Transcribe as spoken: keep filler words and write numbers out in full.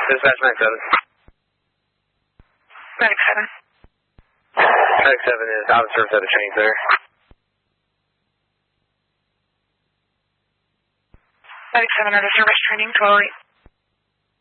Dispatch nine seven. Medic seven. Medic seven is out of service at a training center. Medic seven out of service training, twelve eight.